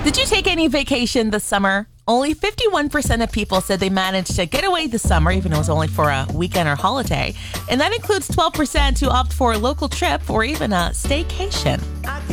Did you take any vacation this summer? Only 51% of people said they managed to get away this summer, even though it was only for a weekend or holiday. And that includes 12% who opt for a local trip or even a staycation.